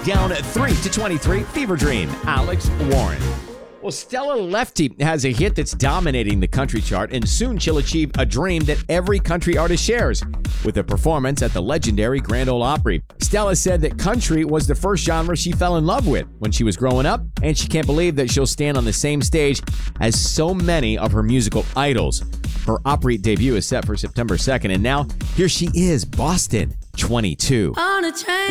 Down 3-23, Fever Dream, Alex Warren. Well, Stella Lefty has a hit that's dominating the country chart, and soon she'll achieve a dream that every country artist shares with a performance at the legendary Grand Ole Opry. Stella said that country was the first genre she fell in love with when she was growing up, and she can't believe that she'll stand on the same stage as so many of her musical idols. Her Opry debut is set for September 2nd, and now here she is, Boston, 22. On a train.